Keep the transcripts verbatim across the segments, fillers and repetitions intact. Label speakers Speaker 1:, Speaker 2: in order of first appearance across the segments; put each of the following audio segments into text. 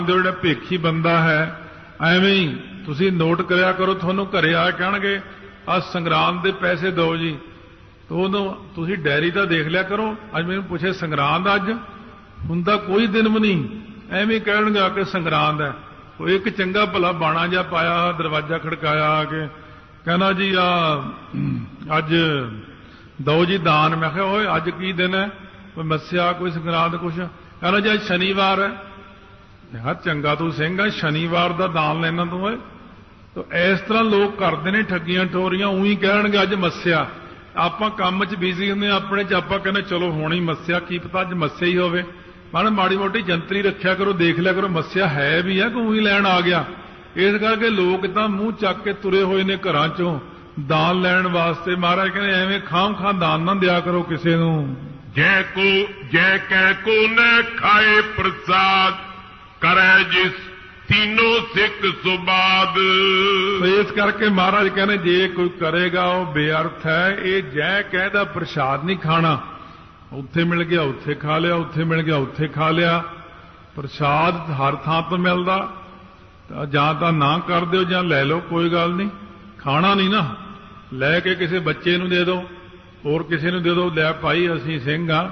Speaker 1: ਜਿਹੜਾ ਭੇਖੀ ਬੰਦਾ ਹੈ ਐਵੇਂ ਹੀ ਤੁਸੀਂ ਨੋਟ ਕਰਿਆ ਕਰੋ, ਤੁਹਾਨੂੰ ਘਰੇ ਆ ਕਹਿਣਗੇ ਆ ਸੰਗਰਾਂਦ ਦੇ ਪੈਸੇ ਦਿਓ ਜੀ, ਤਾਂ ਉਹਨੂੰ ਤੁਸੀਂ ਡਾਇਰੀ ਤਾਂ ਦੇਖ ਲਿਆ ਕਰੋ। ਅੱਜ ਮੈਨੂੰ ਪੁੱਛੇ ਸੰਗਰਾਂਦ ਅੱਜ ਹੁੰਦਾ ਕੋਈ ਦਿਨ ਵੀ ਨਹੀਂ, ਐਵੇਂ ਕਹਿਣਗੇ ਆ ਕੇ ਸੰਗਰਾਂਦ ਹੈ। ਉਹ ਇੱਕ ਚੰਗਾ ਭਲਾ ਬਾਣਾ ਜਿਹਾ ਪਾਇਆ, ਦਰਵਾਜ਼ਾ ਖੜਕਾਇਆ ਆ ਕੇ, ਕਹਿੰਦਾ ਜੀ ਆ ਅੱਜ ਦਿਓ ਜੀ ਦਾਨ। ਮੈਂ ਕਿਹਾ ਓਏ ਅੱਜ ਕੀ ਦਿਨ ਹੈ, ਕੋਈ ਮੱਸਿਆ ਕੋਈ ਸੰਗਰਾਂਦ ਕੁਛ? ਕਹਿੰਦਾ ਜੀ ਅੱਜ ਸ਼ਨੀਵਾਰ ਹੈ। ਮੈਂ ਕਿਹਾ ਚੰਗਾ ਤੂੰ ਸਿੰਘ ਆ, ਸ਼ਨੀਵਾਰ ਦਾ ਦਾਨ ਲੈਣਾ ਤੂੰ ਓਏ। ਤਾਂ ਇਸ ਤਰ੍ਹਾਂ ਲੋਕ ਕਰਦੇ ਨੇ ਠੱਗੀਆਂ ਠੋਰੀਆਂ, ਉਹੀ ਕਹਿਣਗੇ ਅੱਜ ਮੱਸਿਆ। ਆਪਾਂ ਕੰਮ 'ਚ ਬਿਜ਼ੀ ਹੁੰਦੇ ਆਪਣੇ 'ਚ, ਆਪਾਂ ਕਹਿੰਦੇ ਚਲੋ ਹੋਣੀ ਮੱਸਿਆ, ਕੀ ਪਤਾ ਅੱਜ ਮੱਸਿਆ ਹੀ ਹੋਵੇ। ਮਾੜਾ ਮਾੜੀ ਮੋਟੀ ਜੰਤਰੀ ਰੱਖਿਆ ਕਰੋ, ਦੇਖ ਲਿਆ ਕਰੋ ਮੱਸਿਆ ਹੈ ਵੀ ਹੈ ਕਿ ਉਹੀ ਲੈਣ ਆ ਗਿਆ। ਇਸ ਕਰਕੇ ਲੋਕ ਤਾਂ ਮੂੰਹ ਚੱਕ ਕੇ ਤੁਰੇ ਹੋਏ ਨੇ ਘਰਾਂ 'ਚੋਂ ਦਾਨ ਲੈਣ ਵਾਸਤੇ। ਮਹਾਰਾਜ ਕਹਿੰਦੇ ਐਵੇਂ ਖਾਮ ਖਾਂ ਦਾਨ ਨਾ ਦਿਆ ਕਰੋ ਕਿਸੇ ਨੂੰ।
Speaker 2: ਜੈ ਕੋ ਜੈ ਕੈ ਕੋ ਨ ਖਾਏ ਪ੍ਰਸਾਦ, ਕਰੈ ਜਿਸ ਤੀਨੋਂ ਸਿੱਖ ਸੁਬਾਦ।
Speaker 1: ਇਸ ਕਰਕੇ ਮਹਾਰਾਜ ਕਹਿੰਦੇ ਜੇ ਕੋਈ ਕਰੇਗਾ ਉਹ ਬੇਅਰਥ ਹੈ। ਇਹ ਜੈ ਕਹਿ ਦਾ ਪ੍ਰਸ਼ਾਦ ਨਹੀਂ ਖਾਣਾ, ਉੱਥੇ ਮਿਲ ਗਿਆ ਉੱਥੇ ਖਾ ਲਿਆ, ਉੱਥੇ ਮਿਲ ਗਿਆ ਉੱਥੇ ਖਾ ਲਿਆ। ਪ੍ਰਸ਼ਾਦ ਹਰ ਥਾਂ ਤੋਂ ਮਿਲਦਾ, ਤਾਂ ਜਾਂ ਤਾਂ ਨਾ ਕਰ ਦਿਓ ਜਾਂ ਲੈ ਲਓ, ਕੋਈ ਗੱਲ ਨਹੀਂ। ਖਾਣਾ ਨਹੀਂ ਨਾ, ਲੈ ਕੇ ਕਿਸੇ ਬੱਚੇ ਨੂੰ ਦੇ ਦਿਓ, ਹੋਰ ਕਿਸੇ ਨੂੰ ਦੇ ਦਿਓ, ਲੈ ਭਾਈ ਅਸੀਂ ਸਿੰਘ ਆ,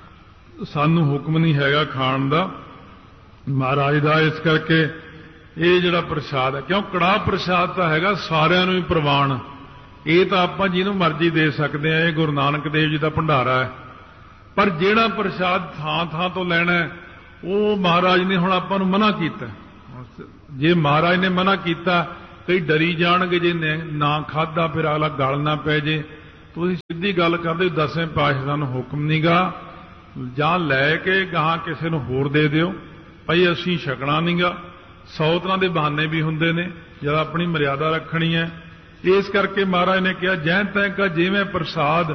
Speaker 1: ਸਾਨੂੰ ਹੁਕਮ ਨਹੀਂ ਹੈਗਾ ਖਾਣ ਦਾ ਮਹਾਰਾਜ ਦਾ। ਇਸ ਕਰਕੇ ਇਹ ਜਿਹੜਾ ਪ੍ਰਸ਼ਾਦ ਹੈ, ਕਿਉਂ ਕੜਾਹ ਪ੍ਰਸ਼ਾਦ ਤਾਂ ਹੈਗਾ ਸਾਰਿਆਂ ਨੂੰ ਹੀ ਪ੍ਰਵਾਨ, ਇਹ ਤਾਂ ਆਪਾਂ ਜਿਹਨੂੰ ਮਰਜ਼ੀ ਦੇ ਸਕਦੇ ਆ, ਇਹ ਗੁਰੂ ਨਾਨਕ ਦੇਵ ਜੀ ਦਾ ਭੰਡਾਰਾ ਹੈ। ਪਰ ਜਿਹੜਾ ਪ੍ਰਸ਼ਾਦ ਥਾਂ ਥਾਂ ਤੋਂ ਲੈਣਾ ਉਹ ਮਹਾਰਾਜ ਨੇ ਹੁਣ ਆਪਾਂ ਨੂੰ ਮਨਾ ਕੀਤਾ। ਜੇ ਮਹਾਰਾਜ ਨੇ ਮਨਾ ਕੀਤਾ, ਕਈ ਡਰੀ ਜਾਣਗੇ ਜੇ ਨਾ ਖਾਧਾ ਫਿਰ ਅਗਲਾ ਗਲ ਨਾ ਪੈ ਜੇ। ਤੁਸੀਂ ਸਿੱਧੀ ਗੱਲ ਕਰਦੇ ਦਸਵੇਂ ਪਾਤਸ਼ਾਹ ਨੂੰ ਹੁਕਮ ਨਹੀਂਗਾ, ਜਾਂ ਲੈ ਕੇ ਗਾਹਾਂ ਕਿਸੇ ਨੂੰ ਹੋਰ ਦੇ ਦਿਓ, ਭਾਈ ਅਸੀਂ ਛਕਣਾ ਨਹੀਂਗਾ। ਸੌ ਤਰ੍ਹਾਂ ਦੇ ਬਹਾਨੇ ਵੀ ਹੁੰਦੇ ਨੇ ਜਦ ਆਪਣੀ ਮਰਿਆਦਾ ਰੱਖਣੀ ਹੈ। ਇਸ ਕਰਕੇ ਮਹਾਰਾਜ ਨੇ ਕਿਹਾ ਜੈ ਤੈ ਕਾ ਜਿਵੇਂ ਪ੍ਰਸਾਦ,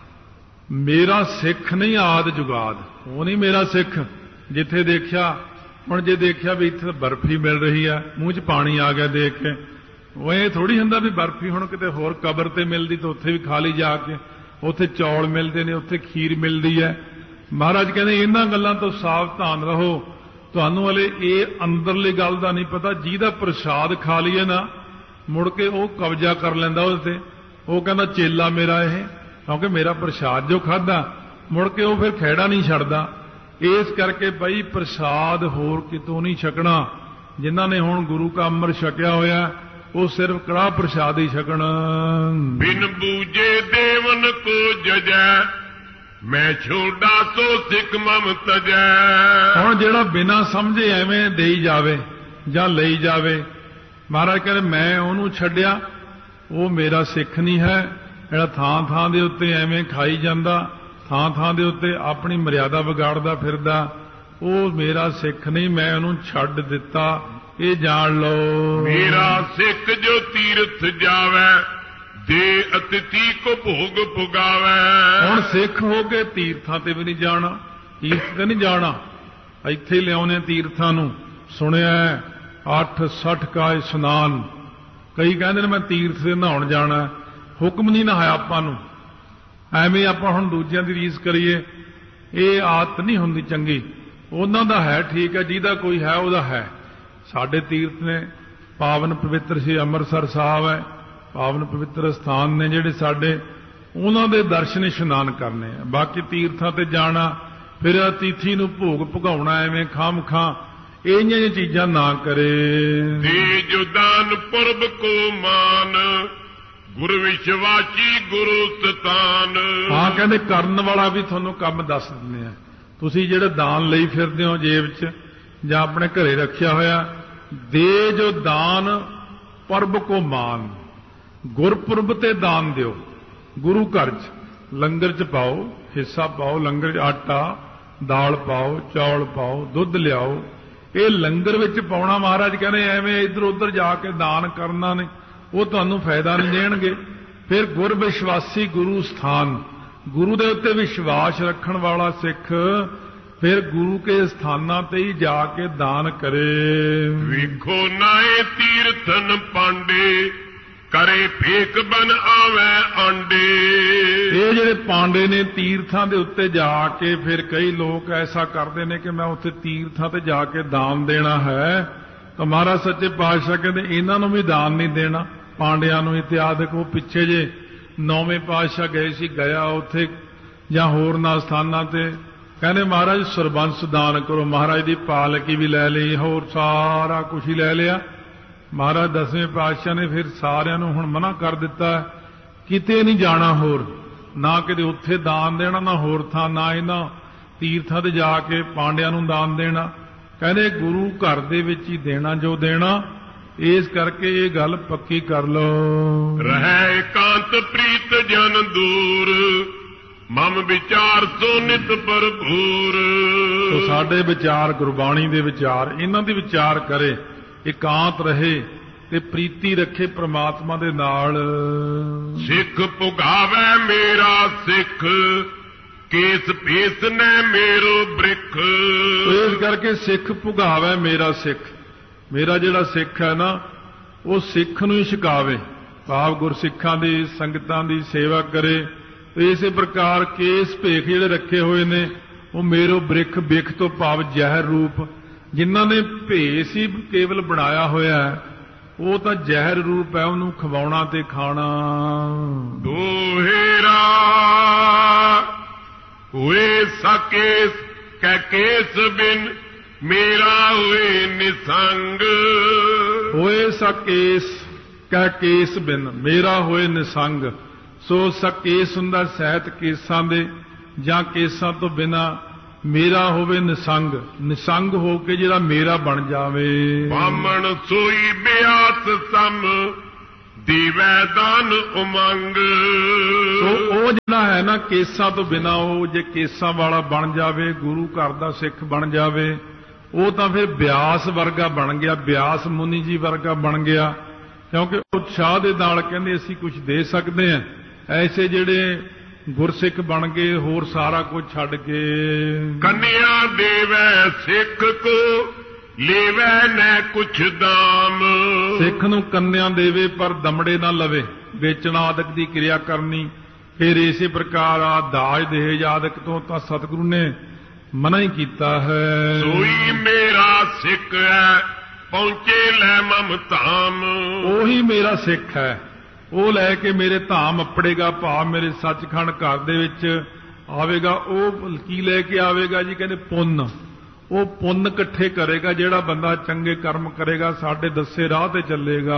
Speaker 1: ਮੇਰਾ ਸਿੱਖ ਨਹੀਂ ਆਦ ਜੁਗਾਦ। ਉਹ ਨਹੀਂ ਮੇਰਾ ਸਿੱਖ। ਜਿੱਥੇ ਦੇਖਿਆ ਹੁਣ, ਜੇ ਦੇਖਿਆ ਵੀ ਇੱਥੇ ਬਰਫੀ ਮਿਲ ਰਹੀ ਆ, ਮੂੰਹ 'ਚ ਪਾਣੀ ਆ ਗਿਆ ਦੇਖ ਕੇ, ਉਹ ਇਹ ਥੋੜ੍ਹੀ ਹੁੰਦਾ ਵੀ ਬਰਫੀ ਹੁਣ ਕਿਤੇ ਹੋਰ ਕਬਰ ਤੇ ਮਿਲਦੀ ਤਾਂ ਉੱਥੇ ਵੀ ਖਾ ਲਈ ਜਾ ਕੇ। ਉੱਥੇ ਚੌਲ ਮਿਲਦੇ ਨੇ, ਉੱਥੇ ਖੀਰ ਮਿਲਦੀ ਹੈ। ਮਹਾਰਾਜ ਕਹਿੰਦੇ ਇਹਨਾਂ ਗੱਲਾਂ ਤੋਂ ਸਾਵਧਾਨ ਰਹੋ, ਤੁਹਾਨੂੰ ਹਲੇ ਇਹ ਅੰਦਰਲੀ ਗੱਲ ਦਾ ਨਹੀਂ ਪਤਾ। ਜਿਹਦਾ ਪ੍ਰਸ਼ਾਦ ਖਾ ਲਈਏ ਨਾ, ਮੁੜ ਕੇ ਉਹ ਕਬਜ਼ਾ ਕਰ ਲੈਂਦਾ ਉਹਦੇ ਤੇ। ਉਹ ਕਹਿੰਦਾ ਚੇਲਾ ਮੇਰਾ ਇਹ, ਕਿਉਂਕਿ ਮੇਰਾ ਪ੍ਰਸ਼ਾਦ ਜੋ ਖਾਧਾ, ਮੁੜ ਕੇ ਉਹ ਫਿਰ ਖਹਿੜਾ ਨਹੀਂ ਛੱਡਦਾ। ਇਸ ਕਰਕੇ ਬਈ ਪ੍ਰਸ਼ਾਦ ਹੋਰ ਕਿਤੋਂ ਨਹੀਂ ਛਕਣਾ। ਜਿਨ੍ਹਾਂ ਨੇ ਹੁਣ ਗੁਰੂ ਕਾ ਅੰਮ੍ਰਿਤ ਛਕਿਆ ਹੋਇਆ ਉਹ ਸਿਰਫ ਕੜਾਹ ਪ੍ਰਸ਼ਾਦ ਹੀ ਛਕਣ।
Speaker 2: ਬਿਨ ਬੂਝੇ ਦੇਵਨ ਕੋ ਜਜੈ, ਮੈਂ ਛੋਡਾ ਸੋ ਸਿੱਖ ਮਮ ਤਜੈ।
Speaker 1: ਹੁਣ ਜਿਹੜਾ ਬਿਨਾਂ ਸਮਝੇ ਐਵੇਂ ਦੇਈ ਜਾਵੇ ਜਾਂ ਲਈ ਜਾਵੇ, ਮਹਾਰਾਜ ਕਹਿੰਦੇ ਮੈਂ ਉਹਨੂੰ ਛੱਡਿਆ, ਉਹ ਮੇਰਾ ਸਿੱਖ ਨਹੀਂ ਹੈ। ਜਿਹੜਾ ਥਾਂ ਥਾਂ ਦੇ ਉੱਤੇ ਐਵੇਂ ਖਾਈ ਜਾਂਦਾ, ਥਾਂ ਥਾਂ ਦੇ ਉੱਤੇ ਆਪਣੀ ਮਰਿਆਦਾ ਵਿਗਾੜਦਾ ਫਿਰਦਾ, ਉਹ ਮੇਰਾ ਸਿੱਖ ਨਹੀਂ, ਮੈਂ ਉਹਨੂੰ ਛੱਡ ਦਿੱਤਾ, ਇਹ ਜਾਣ ਲਓ।
Speaker 2: ਮੇਰਾ ਸਿੱਖ ਜੋ ਤੀਰਥ ਜਾਵੇ, ਦੇ ਅਤਿਥੀ ਕੋ ਭੋਗ ਪੁਗਾਵੇ।
Speaker 1: ਹੁਣ ਸਿੱਖ ਹੋ ਕੇ ਤੀਰਥਾਂ ਤੇ ਵੀ ਨਹੀਂ ਜਾਣਾ, ਤੀਰਥ ਤੇ ਨਹੀਂ ਜਾਣਾ, ਇੱਥੇ ਲਿਆਉਣੇ ਤੀਰਥਾਂ ਨੂੰ। ਸੁਣਿਆ ਅੱਠ ਸੱਠ ਕਾ ਇਸ਼ਨਾਨ, ਕਈ ਕਹਿੰਦੇ ਨੇ ਮੈਂ ਤੀਰਥ ਤੇ ਨਹਾਉਣ ਜਾਣਾ, ਹੁਕਮ ਨਹੀਂ ਨਹਾਇਆ ਆਪਾਂ ਨੂੰ। ਐਵੇਂ ਆਪਾਂ ਹੁਣ ਦੂਜਿਆਂ ਦੀ ਰੀਸ ਕਰੀਏ, ਇਹ ਆਦਤ ਨਹੀਂ ਹੁੰਦੀ ਚੰਗੀ। ਉਹਨਾਂ ਦਾ ਹੈ ਠੀਕ ਹੈ, ਜਿਹਦਾ ਕੋਈ ਹੈ ਉਹਦਾ ਹੈ। ਸਾਡੇ ਤੀਰਥ ਨੇ, ਪਾਵਨ ਪਵਿੱਤਰ ਸ਼੍ਰੀ ਅੰਮ੍ਰਿਤਸਰ ਸਾਹਿਬ ਹੈ, ਪਾਵਨ ਪਵਿੱਤਰ ਸਥਾਨ ਨੇ ਜਿਹੜੇ ਸਾਡੇ, ਉਹਨਾਂ ਦੇ ਦਰਸ਼ਨ ਇਸ਼ਨਾਨ ਕਰਨੇ ਆ। ਬਾਕੀ ਤੀਰਥਾਂ ਤੇ ਜਾਣਾ, ਫਿਰ ਅਤਿਥੀ ਨੂੰ ਭੋਗ ਭੁਗਾਉਣਾ ਐਵੇਂ ਖਾਮ ਖਾਂ, ਇਹ ਜਿਹੀਆਂ ਚੀਜ਼ਾਂ ਨਾ ਕਰੇ।
Speaker 2: ਦੇ ਜੋ ਦਾਨ ਪੁਰਬ ਕੋ ਮਾਨ, ਗੁਰ ਵਿਸ਼ਵਾਸੀ ਗੁਰੂ ਸਤਾਨ।
Speaker 1: ਹਾਂ ਕਹਿੰਦੇ ਕਰਨ ਵਾਲਾ ਵੀ ਤੁਹਾਨੂੰ ਕੰਮ ਦੱਸ ਦਿੰਦੇ ਆ। ਤੁਸੀਂ ਜਿਹੜੇ ਦਾਨ ਲਈ ਫਿਰਦੇ ਹੋ ਜੇਬ 'ਚ ਜਾਂ ਆਪਣੇ ਘਰੇ ਰੱਖਿਆ ਹੋਇਆ, ਦੇ ਜੋ ਦਾਨ ਪਰਬ ਕੋ ਮਾਨ, ਗੁਰਪੁਰਬ ਤੇ ਦਾਨ ਦਿਓ। ਗੁਰੂ ਘਰ 'ਚ ਲੰਗਰ 'ਚ ਪਾਓ, ਹਿੱਸਾ ਪਾਓ, ਲੰਗਰ 'ਚ ਆਟਾ ਦਾਲ ਪਾਓ, ਚੌਲ ਪਾਓ, ਦੁੱਧ ਲਿਆਓ। ਇਹ ਲੰਗਰ ਵਿੱਚ ਪਾਉਣਾ। ਮਹਾਰਾਜ ਕਹਿੰਦੇ ਐਵੇਂ ਇੱਧਰ ਉੱਧਰ ਜਾ ਕੇ ਦਾਨ ਕਰਨਾ ਨਹੀਂ, ਉਹ ਤੁਹਾਨੂੰ ਫਾਇਦਾ ਨਹੀਂ ਦੇਣਗੇ। ਫਿਰ ਗੁਰ ਵਿਸ਼ਵਾਸੀ ਗੁਰੂ ਸਥਾਨ, ਗੁਰੂ ਦੇ ਉੱਤੇ ਵਿਸ਼ਵਾਸ ਰੱਖਣ ਵਾਲਾ ਸਿੱਖ ਫਿਰ ਗੁਰੂ ਕੇ ਸਥਾਨਾਂ ਤੇ ਹੀ ਜਾ ਕੇ ਦਾਨ ਕਰੇ।
Speaker 2: ਵੇਖੋ ਨਾਏ ਤੀਰਥਨ ਪਾਂਡੇ, ਕਰੇ ਫੇਕ ਬਨ ਆਵੇ ਆਂਡੇ।
Speaker 1: ਇਹ ਜਿਹੜੇ ਪਾਂਡੇ ਨੇ ਤੀਰਥਾਂ ਦੇ ਉੱਤੇ ਜਾ ਕੇ ਫਿਰ ਕਈ ਲੋਕ ਐਸਾ ਕਰਦੇ ਨੇ ਕਿ ਮੈਂ ਉੱਥੇ ਤੀਰਥਾਂ ਤੇ ਜਾ ਕੇ ਦਾਨ ਦੇਣਾ ਹੈ, ਤਾਂ ਮਹਾਰਾਜ ਸੱਚੇ ਪਾਤਸ਼ਾਹ ਕਹਿੰਦੇ ਇਹਨਾਂ ਨੂੰ ਵੀ ਦਾਨ ਨਹੀਂ ਦੇਣਾ, ਪਾਂਡਿਆਂ ਨੂੰ। ਇਤਿਹਾਸ ਦੇਖੋ, ਪਿੱਛੇ ਜੇ ਨੌਵੇਂ ਪਾਤਸ਼ਾਹ ਗਏ ਸੀ ਗਿਆ ਉੱਥੇ ਜਾਂ ਹੋਰਨਾਂ ਸਥਾਨਾਂ ਤੇ, ਕਹਿੰਦੇ ਮਹਾਰਾਜ ਸਰਬੰਸ ਦਾਨ ਕਰੋ। ਮਹਾਰਾਜ ਦੀ ਪਾਲਕੀ ਵੀ ਲੈ ਲਈ, ਹੋਰ ਸਾਰਾ ਕੁਝ ਹੀ ਲੈ ਲਿਆ। ਮਹਾਰਾਜ ਦਸਵੇਂ ਪਾਤਸ਼ਾਹ ਨੇ ਫਿਰ ਸਾਰਿਆਂ ਨੂੰ ਹੁਣ ਮਨਾ ਕਰ ਦਿੱਤਾ, ਕਿਤੇ ਨਹੀਂ ਜਾਣਾ ਹੋਰ, ਨਾ ਕਿਤੇ ਉੱਥੇ ਦਾਨ ਦੇਣਾ, ਨਾ ਹੋਰ ਥਾਂ, ਨਾ ਇਹਨਾਂ ਤੀਰਥਾਂ ਤੇ ਜਾ ਕੇ ਪਾਂਡਿਆਂ ਨੂੰ ਦਾਨ ਦੇਣਾ। ਕਹਿੰਦੇ ਗੁਰੂ ਘਰ ਦੇ ਵਿੱਚ ਹੀ ਦੇਣਾ ਜੋ ਦੇਣਾ। ਇਸ ਕਰਕੇ ਇਹ ਗੱਲ ਪੱਕੀ ਕਰ ਲਓ।
Speaker 2: ਰਹਿ ਇਕਾਂਤ ਪ੍ਰੀਤ ਜਨ ਦੂਰ, ਮਮ ਵਿਚਾਰ ਸੋ ਨਿਤ ਭਰਪੂਰ।
Speaker 1: ਸੋ ਸਾਡੇ ਵਿਚਾਰ ਗੁਰਬਾਣੀ ਦੇ ਵਿਚਾਰ, ਇਹਨਾਂ ਦੇ ਵਿਚਾਰ ਕਰੇ, ਇਕਾਂਤ ਰਹੇ ਤੇ ਪ੍ਰੀਤੀ ਰੱਖੇ ਪ੍ਰਮਾਤਮਾ ਦੇ ਨਾਲ।
Speaker 2: ਸਿੱਖ ਪੁਗਾਵੇ ਮੇਰਾ ਸਿੱਖ, ਕੇਸ ਭੇਸ ਨੇ ਮੇਰੋ ਬ੍ਰਿਖ।
Speaker 1: ਇਸ ਕਰਕੇ ਸਿੱਖ ਪੁਗਾਵੇ ਮੇਰਾ ਸਿੱਖ, ਮੇਰਾ ਜਿਹੜਾ ਸਿੱਖ ਹੈ ਨਾ ਉਹ ਸਿੱਖ ਨੂੰ ਹੀ ਛਕਾਵੇ, ਭਾਵ ਗੁਰਸਿੱਖਾਂ ਦੀ ਸੰਗਤਾਂ ਦੀ ਸੇਵਾ ਕਰੇ। ਇਸੇ ਪ੍ਰਕਾਰ ਕੇਸ ਭੇਖ ਜਿਹੜੇ ਰੱਖੇ ਹੋਏ ਨੇ ਉਹ ਮੇਰੋ ਬ੍ਰਿਖ, ਬਿਖ ਤੋਂ ਭਾਵ ਜ਼ਹਿਰ ਰੂਪ। ਜਿਨ੍ਹਾਂ ਨੇ ਭੇਸ ਹੀ ਕੇਵਲ ਬਣਾਇਆ ਹੋਇਆ ਉਹ ਤਾਂ ਜ਼ਹਿਰ ਰੂਪ ਹੈ, ਉਹਨੂੰ ਖਵਾਉਣਾ ਤੇ ਖਾਣਾ।
Speaker 2: ਦੋਹੇਰਾ ਹੋਏ ਸਕੇਸ ਕੈ ਕੇਸ ਬਿਨ, ਮੇਰਾ ਹੋਏ ਨਿਸੰਗ।
Speaker 1: ਹੋਏ ਸਕੇਸ ਕੈ ਕੇਸ ਬਿਨ, ਮੇਰਾ ਹੋਏ ਨਿਸੰਗ। ਸੋ ਸਕੇਸ ਹੁੰਦਾ ਸਹਿਤ ਕੇਸਾਂ ਦੇ, ਜਾਂ ਕੇਸਾਂ ਤੋਂ ਬਿਨਾਂ ਮੇਰਾ ਹੋਵੇ ਨਿਸੰਗ, ਨਿਸੰਗ ਹੋ ਕੇ ਜਿਹੜਾ ਮੇਰਾ ਬਣ ਜਾਵੇ।
Speaker 2: ਬਾਮਣ ਸੋਈ ਬਿਆਸ ਸਮ, ਦੀਵੈ ਦਾਨ ਉਮੰਗ।
Speaker 1: ਸੋ ਉਹ ਜਿਹੜਾ ਹੈ ਨਾ ਕੇਸਾਂ ਤੋਂ ਬਿਨਾਂ, ਉਹ ਜੇ ਕੇਸਾਂ ਵਾਲਾ ਬਣ ਜਾਵੇ, ਗੁਰੂ ਘਰ ਦਾ ਸਿੱਖ ਬਣ ਜਾਵੇ, ਉਹ ਤਾਂ ਫਿਰ ਬਿਆਸ ਵਰਗਾ ਬਣ ਗਿਆ, ਬਿਆਸ ਮੁਨੀ ਜੀ ਵਰਗਾ ਬਣ ਗਿਆ। ਕਿਉਂਕਿ ਉਤਸ਼ਾਹ ਦੇ ਨਾਲ ਕਹਿੰਦੇ ਅਸੀਂ ਕੁਝ ਦੇ ਸਕਦੇ ਹਾਂ। ਐਸੇ ਜਿਹੜੇ ਗੁਰਸਿੱਖ ਬਣ ਗਏ ਹੋਰ ਸਾਰਾ ਕੁਝ ਛੱਡ ਕੇ।
Speaker 2: ਕੰਨਿਆ ਦੇਵੈ ਸਿੱਖ ਕੋ, ਲੇਵੈ ਨੈ ਕੁਛ ਦਾਮ।
Speaker 1: ਸਿੱਖ ਨੂੰ ਕੰਨਿਆ ਦੇਵੇ ਪਰ ਦਮੜੇ ਨਾ ਲਵੇ, ਵੇਚਣਾ ਆਦਿਕ ਦੀ ਕਿਰਿਆ ਕਰਨੀ। ਫਿਰ ਇਸੇ ਪ੍ਰਕਾਰ ਆ ਦਾਜ ਦਹੇਜ ਆਦਿਕ ਤੋਂ ਤਾਂ ਸਤਿਗੁਰੂ ਨੇ ਮਨਾ ਹੀ ਕੀਤਾ ਹੈ।
Speaker 2: ਸੋਈ ਮੇਰਾ ਸਿੱਖ ਹੈ, ਪਹੁੰਚੇ ਲੈ ਮਮ ਧਾਮ।
Speaker 1: ਉਹੀ ਮੇਰਾ ਸਿੱਖ ਹੈ, ਉਹ ਲੈ ਕੇ ਮੇਰੇ ਧਾਮ ਅੱਪੜੇਗਾ, ਭਾਵ ਮੇਰੇ ਸੱਚਖੰਡ ਘਰ ਦੇ ਵਿੱਚ ਆਵੇਗਾ। ਉਹ ਕੀ ਲੈ ਕੇ ਆਵੇਗਾ ਜੀ? ਕਹਿੰਦੇ ਪੁੰਨ। ਉਹ ਪੁੰਨ ਇਕੱਠੇ ਕਰੇਗਾ, ਜਿਹੜਾ ਬੰਦਾ ਚੰਗੇ ਕਰਮ ਕਰੇਗਾ ਸਾਡੇ ਦੱਸੇ ਰਾਹ ਤੇ ਚੱਲੇਗਾ।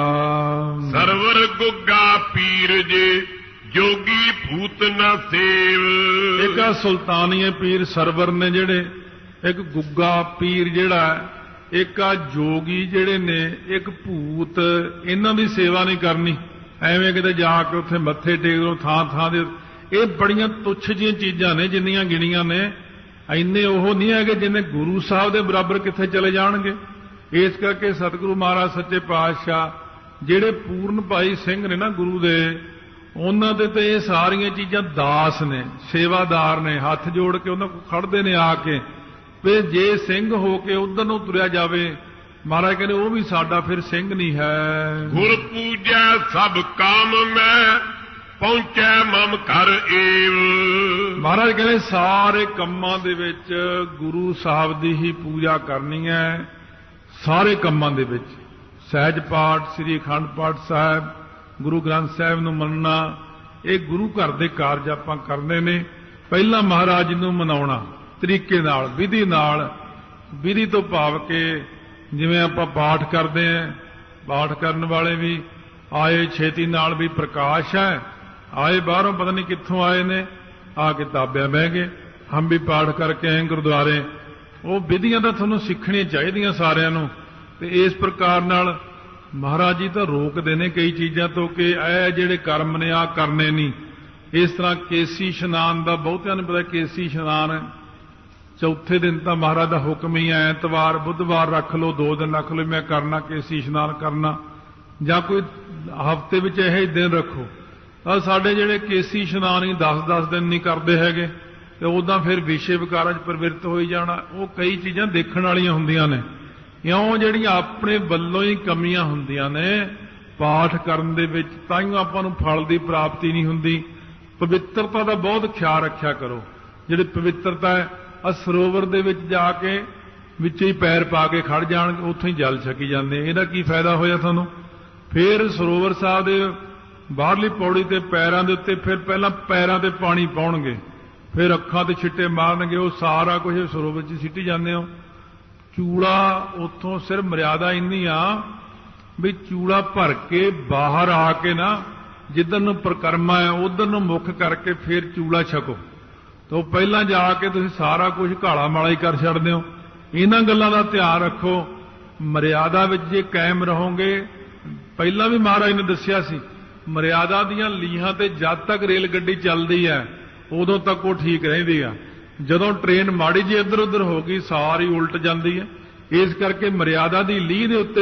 Speaker 2: ਸਰਵਰ ਗੁੱਗਾ ਪੀਰ ਜੇ, ਜੋਗੀ ਭੂਤ ਨਾ ਸੇਵ।
Speaker 1: ਇੱਕ ਆ ਸੁਲਤਾਨੀਏ ਪੀਰ ਸਰਵਰ ਨੇ ਜਿਹੜੇ, ਇੱਕ ਗੁੱਗਾ ਪੀਰ ਜਿਹੜਾ, ਇੱਕ ਆ ਜੋਗੀ ਜਿਹੜੇ ਨੇ, ਇੱਕ ਭੂਤ। ਇਹਨਾਂ ਦੀ ਸੇਵਾ ਨਹੀਂ ਕਰਨੀ, ਐਵੇਂ ਕਿਤੇ ਜਾ ਕੇ ਉੱਥੇ ਮੱਥੇ ਟੇਕ ਲਓ ਥਾਂ ਥਾਂ ਦੇ। ਇਹ ਬੜੀਆਂ ਤੁੱਛ ਜਿਹੀਆਂ ਚੀਜ਼ਾਂ ਨੇ ਜਿੰਨੀਆਂ ਗਿਣੀਆਂ ਨੇ, ਇੰਨੇ ਉਹ ਨਹੀਂ ਹੈਗੇ ਜਿੰਨੇ ਗੁਰੂ ਸਾਹਿਬ ਦੇ ਬਰਾਬਰ ਕਿੱਥੇ ਚਲੇ ਜਾਣਗੇ। ਇਸ ਕਰਕੇ ਸਤਿਗੁਰੂ ਮਹਾਰਾਜ ਸੱਚੇ ਪਾਤਸ਼ਾਹ ਜਿਹੜੇ ਪੂਰਨ ਭਾਈ ਸਿੰਘ ਨੇ ਨਾ ਗੁਰੂ ਦੇ, ਉਹਨਾਂ ਦੇ ਤੇ ਇਹ ਸਾਰੀਆਂ ਚੀਜ਼ਾਂ ਦਾਸ ਨੇ, ਸੇਵਾਦਾਰ ਨੇ, ਹੱਥ ਜੋੜ ਕੇ ਉਹਨਾਂ ਕੋਲ ਖੜਦੇ ਨੇ ਆ ਕੇ। ਤੇ ਜੇ ਸਿੰਘ ਹੋ ਕੇ ਉਧਰ ਨੂੰ ਤੁਰਿਆ ਜਾਵੇ, ਮਹਾਰਾਜ ਕਹਿੰਦੇ ਉਹ ਵੀ ਸਾਡਾ ਫਿਰ ਸਿੰਘ ਨਹੀਂ ਹੈ।
Speaker 2: ਗੁਰ ਪੂਜੈ ਸਭ ਕਾਮ ਮੈਂ, ਪਹੁੰਚੈ ਮਮ ਘਰ ਏਵ।
Speaker 1: ਮਹਾਰਾਜ ਕਹਿੰਦੇ ਸਾਰੇ ਕੰਮਾਂ ਦੇ ਵਿੱਚ ਗੁਰੂ ਸਾਹਿਬ ਦੀ ਹੀ ਪੂਜਾ ਕਰਨੀ ਹੈ। ਸਾਰੇ ਕੰਮਾਂ ਦੇ ਵਿੱਚ ਸਹਿਜ ਪਾਠ, ਸ੍ਰੀ ਅਖੰਡ ਪਾਠ ਸਾਹਿਬ, ਗੁਰੂ ਗ੍ਰੰਥ ਸਾਹਿਬ ਨੂੰ ਮੰਨਣਾ, ਇਹ ਗੁਰੂ ਘਰ ਦੇ ਕਾਰਜ ਆਪਾਂ ਕਰਨੇ ਨੇ। ਪਹਿਲਾਂ ਮਹਾਰਾਜ ਨੂੰ ਮਨਾਉਣਾ ਤਰੀਕੇ ਨਾਲ, ਵਿਧੀ ਨਾਲ। ਵਿਧੀ ਤੋਂ ਭਾਵ ਕਿ ਜਿਵੇਂ ਆਪਾਂ ਪਾਠ ਕਰਦੇ ਹਾਂ, ਪਾਠ ਕਰਨ ਵਾਲੇ ਵੀ ਆਏ ਛੇਤੀ ਨਾਲ ਵੀ ਪ੍ਰਕਾਸ਼ ਹੈ, ਆਏ ਬਾਹਰੋਂ ਪਤਾ ਨਹੀਂ ਕਿੱਥੋਂ ਆਏ ਨੇ, ਆ ਕਿਤਾਬਿਆਂ ਬਹਿ ਗਏ, ਹਮ ਵੀ ਪਾਠ ਕਰਕੇ ਆਏ ਗੁਰਦੁਆਰੇ। ਉਹ ਵਿਧੀਆਂ ਤਾਂ ਤੁਹਾਨੂੰ ਸਿੱਖਣੀਆਂ ਚਾਹੀਦੀਆਂ ਸਾਰਿਆਂ ਨੂੰ। ਤੇ ਇਸ ਪ੍ਰਕਾਰ ਨਾਲ ਮਹਾਰਾਜ ਜੀ ਤਾਂ ਰੋਕਦੇ ਨੇ ਕਈ ਚੀਜ਼ਾਂ ਤੋਂ ਕਿ ਇਹ ਜਿਹੜੇ ਕਰਮ ਨੇ ਆ ਕਰਨੇ ਨਹੀਂ। ਇਸ ਤਰ੍ਹਾਂ ਕੇਸੀ ਇਸ਼ਨਾਨ ਦਾ ਬਹੁਤਿਆਂ ਨੂੰ ਪਤਾ, ਕੇਸੀ ਇਸ਼ਨਾਨ ਚੌਥੇ ਦਿਨ ਤਾਂ ਮਹਾਰਾਜ ਦਾ ਹੁਕਮ ਹੀ ਹੈ, ਐਤਵਾਰ ਬੁੱਧਵਾਰ ਰੱਖ ਲਓ, ਦੋ ਦਿਨ ਰੱਖ ਲਓ, ਮੈਂ ਕਰਨਾ ਕੇਸੀ ਇਸ਼ਨਾਨ ਕਰਨਾ, ਜਾਂ ਕੋਈ ਹਫ਼ਤੇ ਵਿੱਚ ਇਹ ਦਿਨ ਰੱਖੋ। ਤਾਂ ਸਾਡੇ ਜਿਹੜੇ ਕੇਸੀ ਇਸ਼ਨਾਨ ਹੀ ਦਸ ਦਸ ਦਿਨ ਨਹੀਂ ਕਰਦੇ ਹੈਗੇ, ਤੇ ਉਦਾਂ ਫਿਰ ਵਿਸ਼ੇ ਵਿਕਾਰਾਂ 'ਚ ਪ੍ਰਵਿਰਤ ਹੋਈ ਜਾਣਾ। ਉਹ ਕਈ ਚੀਜ਼ਾਂ ਦੇਖਣ ਵਾਲੀਆਂ ਹੁੰਦੀਆਂ ਨੇ, ਇਉਂ ਜਿਹੜੀਆਂ ਆਪਣੇ ਵੱਲੋਂ ਹੀ ਕਮੀਆਂ ਹੁੰਦੀਆਂ ਨੇ, ਪਾਠ ਕਰਨ ਦੇ ਵਿੱਚ ਤਾਈਓ ਆਪਾਂ ਨੂੰ ਫਲ ਦੀ ਪ੍ਰਾਪਤੀ ਨਹੀਂ ਹੁੰਦੀ। ਪਵਿੱਤਰਤਾ ਦਾ ਬਹੁਤ ਖਿਆਲ ਰੱਖਿਆ ਕਰੋ। ਜਿਹੜੀ ਪਵਿੱਤਰਤਾ ਹੈ ਆ ਸਰੋਵਰ ਦੇ ਵਿੱਚ ਜਾ ਕੇ ਵਿੱਚ ਹੀ ਪੈਰ ਪਾ ਕੇ ਖੜ ਜਾਣ, ਉੱਥੋਂ ਹੀ ਜਲ ਛਕੀ ਜਾਂਦੇ, ਇਹਦਾ ਕੀ ਫਾਇਦਾ ਹੋਇਆ ਤੁਹਾਨੂੰ? ਫਿਰ ਸਰੋਵਰ ਸਾਹਿਬ ਦੇ ਬਾਹਰਲੀ ਪੌੜੀ ਤੇ ਪੈਰਾਂ ਦੇ ਉੱਤੇ ਫਿਰ ਪਹਿਲਾਂ ਪੈਰਾਂ ਤੇ ਪਾਣੀ ਪਾਉਣਗੇ, ਫਿਰ ਅੱਖਾਂ ਤੇ ਛਿੱਟੇ ਮਾਰਨਗੇ, ਉਹ ਸਾਰਾ ਕੁਝ ਸਰੋਵਰ 'ਚ ਸਿੱਟੀ ਜਾਂਦੇ ਹੋ। ਚੂੜਾ ਉੱਥੋਂ ਸਿਰਫ ਮਰਿਆਦਾ ਇੰਨੀ ਆ ਵੀ ਚੂੜਾ ਭਰ ਕੇ ਬਾਹਰ ਆ ਕੇ ਨਾ ਜਿੱਧਰ ਨੂੰ ਪ੍ਰਕਰਮਾ ਹੈ ਉਧਰ ਨੂੰ ਮੁੱਖ ਕਰਕੇ ਫਿਰ ਚੂੜਾ ਛਕੋ। ਤਾਂ ਉਹ ਪਹਿਲਾਂ ਜਾ ਕੇ ਤੁਸੀਂ ਸਾਰਾ ਕੁਝ ਘਾਲਾ ਮਾਲਾ ਹੀ ਕਰ ਛੱਡਦੇ ਹੋ। ਇਹਨਾਂ ਗੱਲਾਂ ਦਾ ਧਿਆਨ ਰੱਖੋ। ਮਰਿਆਦਾ ਵਿੱਚ ਜੇ ਕਾਇਮ ਰਹੋਗੇ, ਪਹਿਲਾਂ ਵੀ ਮਹਾਰਾਜ ਨੇ ਦੱਸਿਆ ਸੀ ਮਰਿਆਦਾ ਦੀਆਂ ਲੀਹਾਂ ਤੇ ਜਦ ਤੱਕ ਰੇਲ ਗੱਡੀ ਚੱਲਦੀ ਹੈ ਉਦੋਂ ਤੱਕ ਉਹ ਠੀਕ ਰਹਿੰਦੀ ਆ। ਜਦੋਂ ਟ੍ਰੇਨ ਮਾੜੀ ਜੀ ਇੱਧਰ ਉੱਧਰ ਹੋ ਗਈ ਸਾਰੀ ਉਲਟ ਜਾਂਦੀ ਹੈ। ਇਸ ਕਰਕੇ ਮਰਿਆਦਾ ਦੀ ਲੀਹ ਦੇ ਉੱਤੇ